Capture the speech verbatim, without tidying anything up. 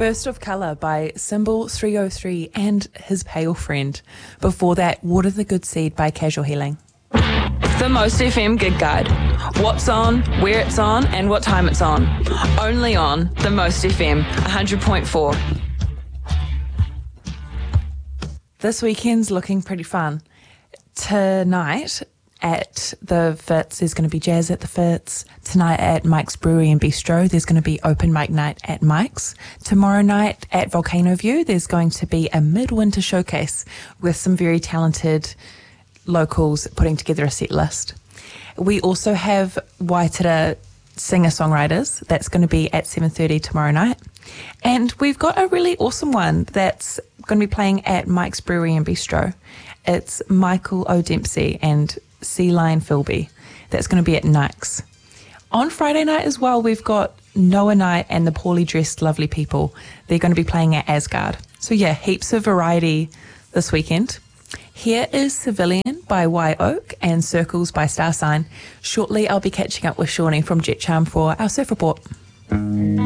Burst of Colour by Symbol three oh three and His Pale Friend. Before that, Water the Good Seed by Casual Healing. The Most F M Gig Guide. What's on, where it's on, and what time it's on. Only on The Most F M, one hundred point four. This weekend's looking pretty fun. Tonight at the Fitz, there's going to be jazz at the Fitz. Tonight at Mike's Brewery and Bistro, there's going to be open mic night at Mike's. Tomorrow night at Volcano View, there's going to be a midwinter showcase with some very talented locals putting together a set list. We also have Waitara singer-songwriters. That's going to be at seven thirty tomorrow night. And we've got a really awesome one that's going to be playing at Mike's Brewery and Bistro. It's Michael O'Dempsey and Sea Lion Philby. That's going to be at Nike's. On Friday night as well, we've got Noah Knight and the Poorly Dressed Lovely People. They're going to be playing at Asgard. So yeah, heaps of variety this weekend. Here is Civilian by Y Oak and Circles by Star Sign. Shortly, I'll be catching up with Shawnee from Jet Charm for our surf report.